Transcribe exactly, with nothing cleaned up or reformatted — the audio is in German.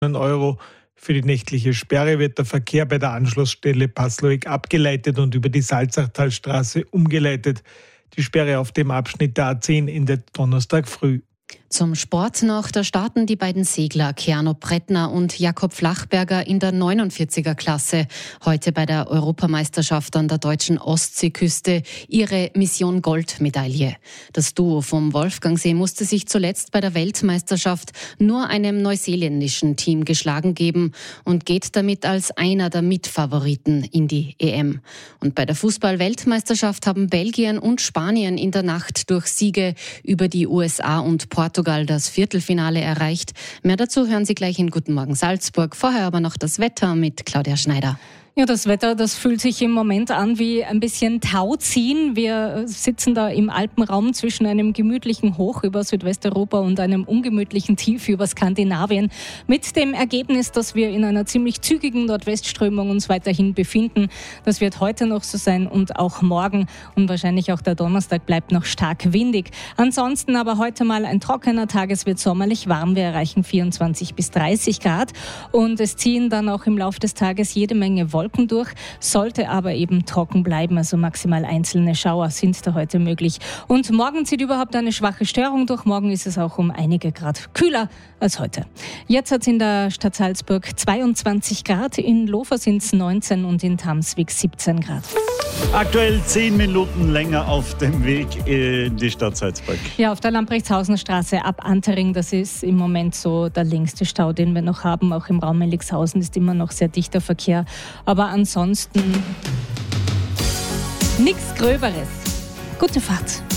Euro. Für die nächtliche Sperre wird der Verkehr bei der Anschlussstelle Passloig abgeleitet und über die Salzachtalstraße umgeleitet. Die Sperre auf dem Abschnitt der A zehn endet Donnerstag früh. Zum Sport noch, da starten die beiden Segler Keanu Brettner und Jakob Flachberger in der neunundvierziger Klasse heute bei der Europameisterschaft an der deutschen Ostseeküste ihre Mission Goldmedaille. Das Duo vom Wolfgangsee musste sich zuletzt bei der Weltmeisterschaft nur einem neuseeländischen Team geschlagen geben und geht damit als einer der Mitfavoriten in die E M. Und bei der Fußball-Weltmeisterschaft haben Belgien und Spanien in der Nacht durch Siege über die U S A und Portugal das Viertelfinale erreicht. Mehr dazu hören Sie gleich in Guten Morgen Salzburg. Vorher aber noch das Wetter mit Claudia Schneider. Ja, das Wetter, das fühlt sich im Moment an wie ein bisschen Tauziehen. Wir sitzen da im Alpenraum zwischen einem gemütlichen Hoch über Südwesteuropa und einem ungemütlichen Tief über Skandinavien. Mit dem Ergebnis, dass wir in einer ziemlich zügigen Nordwestströmung uns weiterhin befinden. Das wird heute noch so sein und auch morgen. Und wahrscheinlich auch der Donnerstag bleibt noch stark windig. Ansonsten aber heute mal ein trockener Tag. Es wird sommerlich warm. Wir erreichen vierundzwanzig bis dreißig Grad. Und es ziehen dann auch im Laufe des Tages jede Menge Wolken durch, sollte aber eben trocken bleiben, also maximal einzelne Schauer sind da heute möglich. Und morgen zieht überhaupt eine schwache Störung durch. Morgen ist es auch um einige Grad kühler als heute. Jetzt hat es in der Stadt Salzburg zweiundzwanzig Grad, in Lofer sind es neunzehn und in Tamswig siebzehn Grad. Aktuell zehn Minuten länger auf dem Weg in die Stadt Salzburg. Ja, auf der Lamprechtshausenstraße ab Antering, das ist im Moment so der längste Stau, den wir noch haben. Auch im Raum Mellingshausen ist immer noch sehr dichter Verkehr. Aber ansonsten nichts Gröberes. Gute Fahrt.